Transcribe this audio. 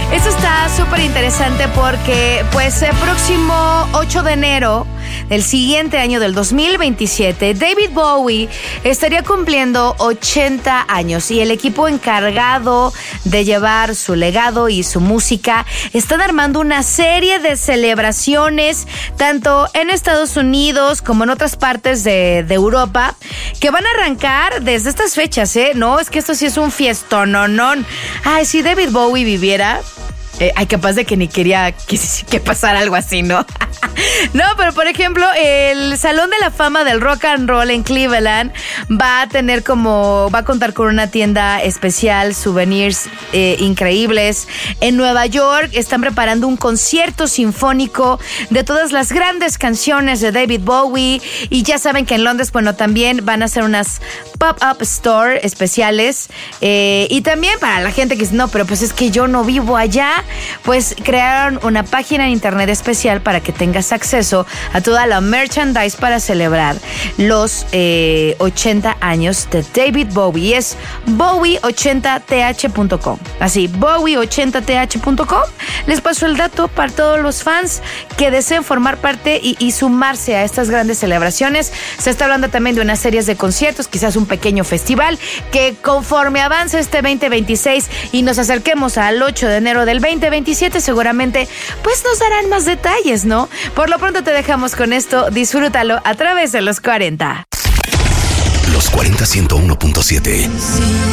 Esto está súper interesante porque, pues, el próximo 8 de enero del siguiente año, del 2027, David Bowie estaría cumpliendo 80 años y el equipo encargado de llevar su legado y su música están armando una serie de celebraciones, tanto en Estados Unidos como en otras partes de Europa, que van a arrancar desde estas fechas, ¿eh? No, es que esto sí es un fiestononón. Ay, si David Bowie viviera... Ay, capaz de que ni quería que pasara algo así, ¿no? No, pero por ejemplo, el Salón de la Fama del Rock and Roll en Cleveland va a contar con una tienda especial, souvenirs increíbles. En Nueva York están preparando un concierto sinfónico de todas las grandes canciones de David Bowie. Y ya saben que en Londres, bueno, también van a hacer unas pop-up store especiales. Y también para la gente que dice, no, pero pues es que yo no vivo allá, pues crearon una página en internet especial para que tengas acceso a toda la merchandise para celebrar los 80 años de David Bowie. Es bowie80th.com. Así, bowie80th.com. Les paso el dato para todos los fans que deseen formar parte y sumarse a estas grandes celebraciones. Se está hablando también de unas series de conciertos, quizás un pequeño festival, que conforme avance este 2026 y nos acerquemos al 8 de enero del 2027, seguramente pues nos darán más detalles, ¿no? Por lo pronto te dejamos con esto. Disfrútalo a través de Los 40. Los 40 101.7.